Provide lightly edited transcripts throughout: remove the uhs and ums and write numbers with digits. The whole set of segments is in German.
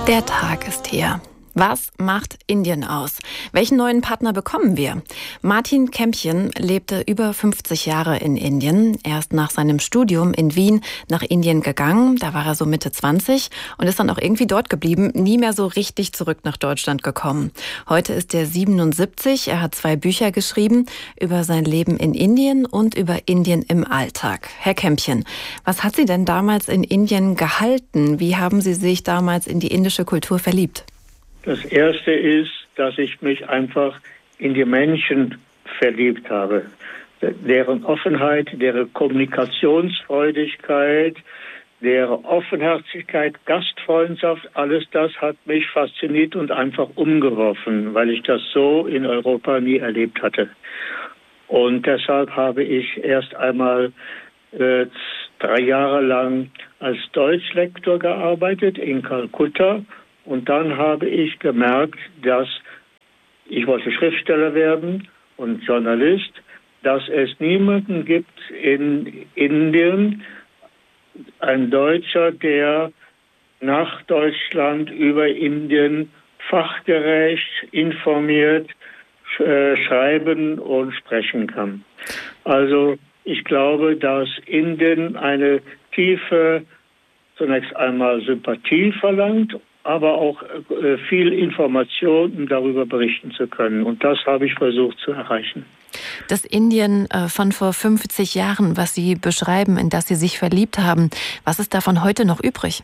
Der Tag ist hier. Was macht Indien aus? Welchen neuen Partner bekommen wir? Martin Kempchen lebte über 50 Jahre in Indien. Er ist nach seinem Studium in Wien nach Indien gegangen. Da war er so Mitte 20 und ist dann auch irgendwie dort geblieben, nie mehr so richtig zurück nach Deutschland gekommen. Heute ist er 77. Er hat 2 Bücher geschrieben über sein Leben in Indien und über Indien im Alltag. Herr Kempchen, was hat Sie denn damals in Indien gehalten? Wie haben Sie sich damals in die indische Kultur verliebt? Das Erste ist, dass ich mich einfach in die Menschen verliebt habe. Deren Offenheit, deren Kommunikationsfreudigkeit, deren Offenherzigkeit, Gastfreundschaft, alles das hat mich fasziniert und einfach umgeworfen, weil ich das so in Europa nie erlebt hatte. Und deshalb habe ich erst einmal 3 Jahre lang als Deutschlektor gearbeitet in Kalkutta. Und dann habe ich gemerkt, dass ich wollte Schriftsteller werden und Journalist, dass es niemanden gibt in Indien, ein Deutscher, der nach Deutschland über Indien fachgerecht, informiert, schreiben und sprechen kann. Also ich glaube, dass Indien eine tiefe, zunächst einmal Sympathie verlangt, aber auch viel Information, um darüber berichten zu können. Und das habe ich versucht zu erreichen. Das Indien von vor 50 Jahren, was Sie beschreiben, in das Sie sich verliebt haben, was ist davon heute noch übrig?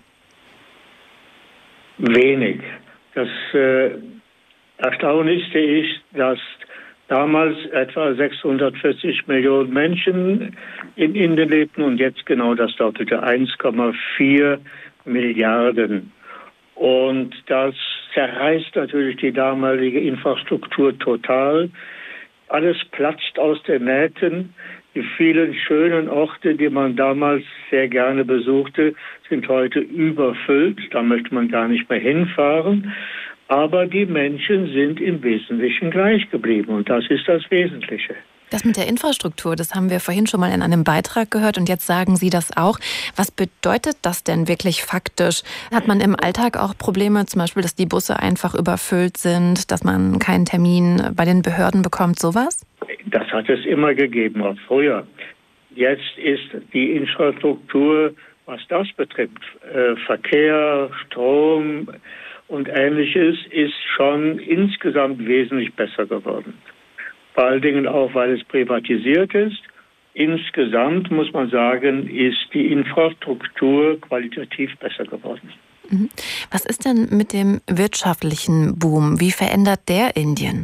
Wenig. Das Erstaunlichste ist, dass damals etwa 640 Millionen Menschen in Indien lebten und jetzt genau das Doppelte, 1,4 Milliarden. Und das zerreißt natürlich die damalige Infrastruktur total. Alles platzt aus den Nähten. Die vielen schönen Orte, die man damals sehr gerne besuchte, sind heute überfüllt. Da möchte man gar nicht mehr hinfahren. Aber die Menschen sind im Wesentlichen gleich geblieben. Und das ist das Wesentliche. Das mit der Infrastruktur, das haben wir vorhin schon mal in einem Beitrag gehört und jetzt sagen Sie das auch. Was bedeutet das denn wirklich faktisch? Hat man im Alltag auch Probleme, zum Beispiel, dass die Busse einfach überfüllt sind, dass man keinen Termin bei den Behörden bekommt, sowas? Das hat es immer gegeben, auch früher. Jetzt ist die Infrastruktur, was das betrifft, Verkehr, Strom und Ähnliches, ist schon insgesamt wesentlich besser geworden. Vor allen Dingen auch, weil es privatisiert ist. Insgesamt muss man sagen, ist die Infrastruktur qualitativ besser geworden. Was ist denn mit dem wirtschaftlichen Boom? Wie verändert der Indien?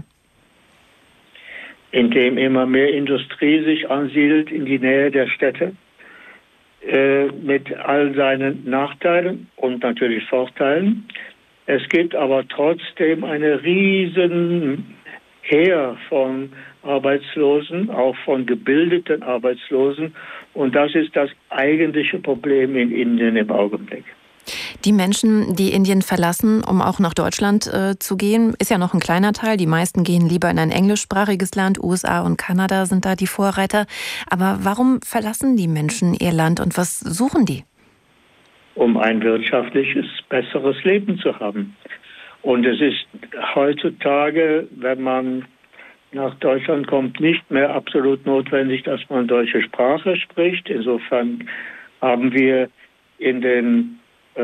Indem immer mehr Industrie sich ansiedelt in die Nähe der Städte, mit all seinen Nachteilen und natürlich Vorteilen. Es gibt aber trotzdem eine riesen Heer von Arbeitslosen, auch von gebildeten Arbeitslosen. Und das ist das eigentliche Problem in Indien im Augenblick. Die Menschen, die Indien verlassen, um auch nach Deutschland zu gehen, ist ja noch ein kleiner Teil. Die meisten gehen lieber in ein englischsprachiges Land. USA und Kanada sind da die Vorreiter. Aber warum verlassen die Menschen ihr Land und was suchen die? Um ein wirtschaftliches, besseres Leben zu haben. Und es ist heutzutage, wenn man nach Deutschland kommt, nicht mehr absolut notwendig, dass man deutsche Sprache spricht. Insofern haben wir in den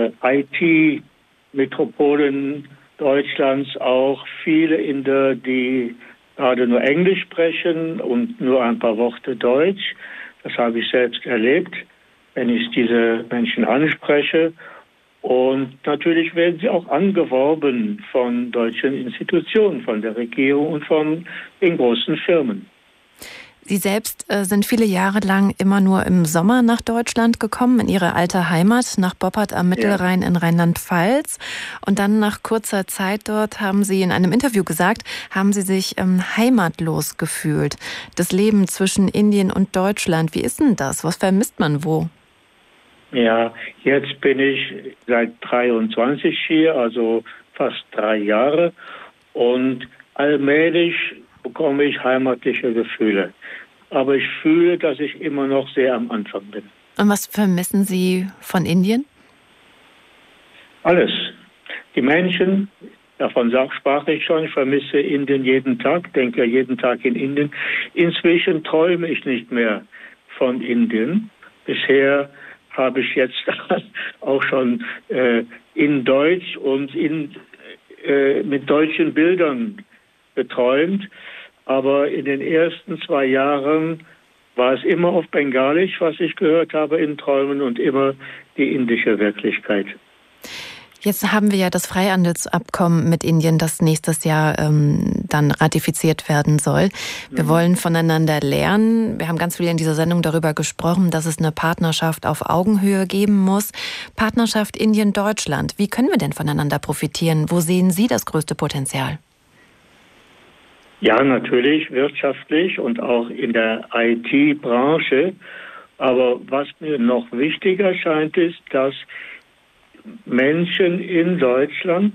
IT-Metropolen Deutschlands auch viele Inder, die gerade nur Englisch sprechen und nur ein paar Worte Deutsch. Das habe ich selbst erlebt, wenn ich diese Menschen anspreche. Und natürlich werden sie auch angeworben von deutschen Institutionen, von der Regierung und von den großen Firmen. Sie selbst sind viele Jahre lang immer nur im Sommer nach Deutschland gekommen, in Ihre alte Heimat, nach Boppard am Mittelrhein in Rheinland-Pfalz. Und dann nach kurzer Zeit dort, haben Sie in einem Interview gesagt, haben Sie sich heimatlos gefühlt. Das Leben zwischen Indien und Deutschland, wie ist denn das? Was vermisst man wo? Ja, jetzt bin ich seit 23 hier, also fast 3 Jahre. Und allmählich bekomme ich heimatliche Gefühle. Aber ich fühle, dass ich immer noch sehr am Anfang bin. Und was vermissen Sie von Indien? Alles. Die Menschen, davon sprach ich schon, ich vermisse Indien jeden Tag, denke ja jeden Tag in Indien. Inzwischen träume ich nicht mehr von Indien. Bisher habe ich jetzt auch schon in Deutsch und mit deutschen Bildern geträumt. Aber in den ersten 2 Jahren war es immer auf Bengalisch, was ich gehört habe in Träumen, und immer die indische Wirklichkeit. Jetzt haben wir ja das Freihandelsabkommen mit Indien, das nächstes Jahr dann ratifiziert werden soll. Wir wollen voneinander lernen. Wir haben ganz viel in dieser Sendung darüber gesprochen, dass es eine Partnerschaft auf Augenhöhe geben muss. Partnerschaft Indien-Deutschland. Wie können wir denn voneinander profitieren? Wo sehen Sie das größte Potenzial? Ja, natürlich wirtschaftlich und auch in der IT-Branche. Aber was mir noch wichtiger scheint, ist, dass Menschen in Deutschland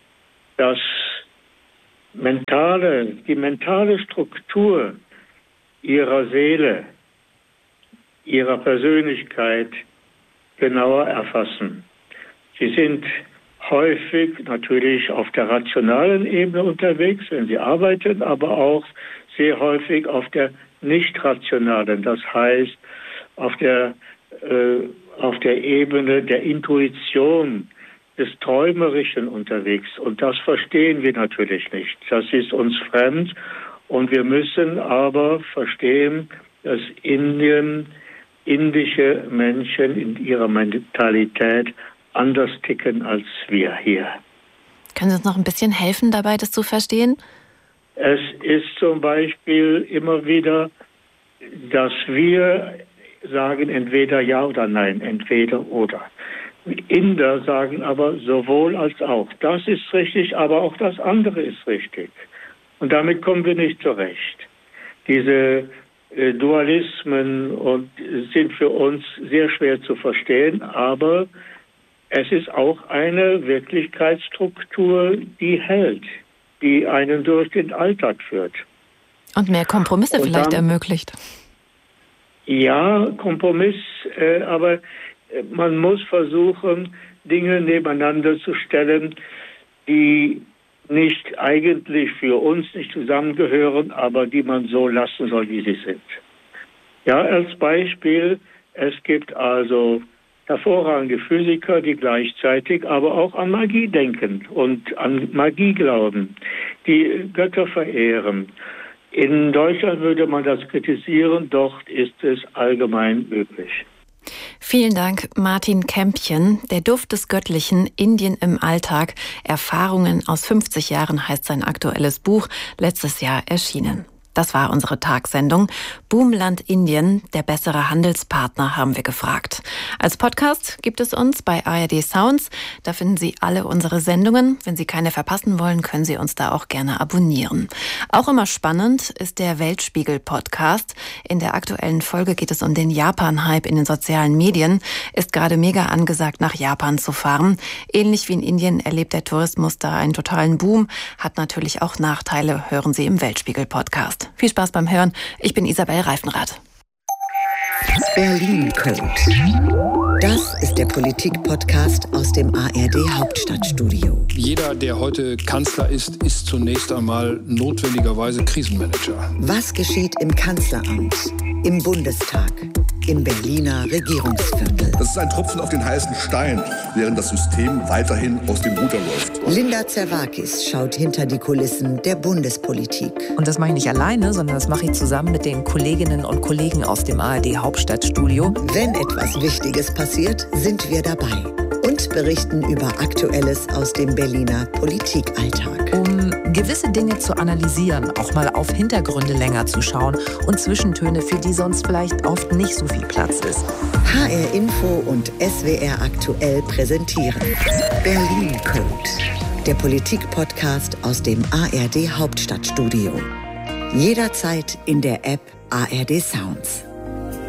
die mentale Struktur ihrer Seele, ihrer Persönlichkeit genauer erfassen. Sie sind häufig natürlich auf der rationalen Ebene unterwegs, wenn sie arbeiten, aber auch sehr häufig auf der nicht rationalen, das heißt auf der Ebene der Intuition, des Träumerischen unterwegs. Und das verstehen wir natürlich nicht. Das ist uns fremd. Und wir müssen aber verstehen, dass indische Menschen in ihrer Mentalität anders ticken als wir hier. Können Sie uns noch ein bisschen helfen, dabei das zu verstehen? Es ist zum Beispiel immer wieder, dass wir sagen entweder ja oder nein, entweder oder. Inder sagen aber sowohl als auch. Das ist richtig, aber auch das andere ist richtig. Und damit kommen wir nicht zurecht. Diese Dualismen sind für uns sehr schwer zu verstehen, aber es ist auch eine Wirklichkeitsstruktur, die hält, die einen durch den Alltag führt. Und mehr Kompromisse und vielleicht ermöglicht. Ja, Kompromiss, aber man muss versuchen, Dinge nebeneinander zu stellen, die nicht eigentlich für uns nicht zusammengehören, aber die man so lassen soll, wie sie sind. Ja, als Beispiel, es gibt also hervorragende Physiker, die gleichzeitig aber auch an Magie denken und an Magie glauben, die Götter verehren. In Deutschland würde man das kritisieren, dort ist es allgemein üblich. Vielen Dank, Martin Kämpchen. Der Duft des Göttlichen, Indien im Alltag. Erfahrungen aus 50 Jahren heißt sein aktuelles Buch, letztes Jahr erschienen. Das war unsere Tagsendung. Boomland Indien, der bessere Handelspartner, haben wir gefragt. Als Podcast gibt es uns bei ARD Sounds. Da finden Sie alle unsere Sendungen. Wenn Sie keine verpassen wollen, können Sie uns da auch gerne abonnieren. Auch immer spannend ist der Weltspiegel-Podcast. In der aktuellen Folge geht es um den Japan-Hype in den sozialen Medien. Ist gerade mega angesagt, nach Japan zu fahren. Ähnlich wie in Indien erlebt der Tourismus da einen totalen Boom. Hat natürlich auch Nachteile, hören Sie im Weltspiegel-Podcast. Viel Spaß beim Hören. Ich bin Isabel Reifenrath. Berlin Code. Das ist der Politik-Podcast aus dem ARD Hauptstadtstudio. Jeder, der heute Kanzler ist, ist zunächst einmal notwendigerweise Krisenmanager. Was geschieht im Kanzleramt, im Bundestag, im Berliner Regierungsviertel? Das ist ein Tropfen auf den heißen Stein, während das System weiterhin aus dem Ruder läuft. Linda Zerwakis schaut hinter die Kulissen der Bundespolitik. Und das mache ich nicht alleine, sondern das mache ich zusammen mit den Kolleginnen und Kollegen aus dem ARD Hauptstadtstudio. Wenn etwas Wichtiges passiert, sind wir dabei und berichten über Aktuelles aus dem Berliner Politikalltag. Um gewisse Dinge zu analysieren, auch mal auf Hintergründe länger zu schauen und Zwischentöne, für die sonst vielleicht oft nicht so viel Platz ist. HR Info und SWR Aktuell präsentieren Berlin Code, der Politik-Podcast aus dem ARD Hauptstadtstudio. Jederzeit in der App ARD Sounds.